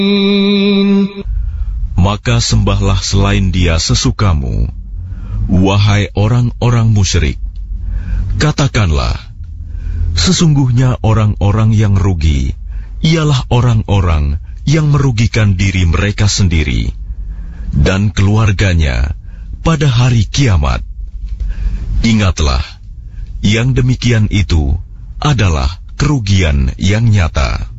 Maka sembahlah selain Dia sesukamu, wahai orang-orang musyrik. Katakanlah, sesungguhnya orang-orang yang rugi ialah orang-orang yang merugikan diri mereka sendiri dan keluarganya pada hari kiamat. Ingatlah, yang demikian itu adalah kerugian yang nyata.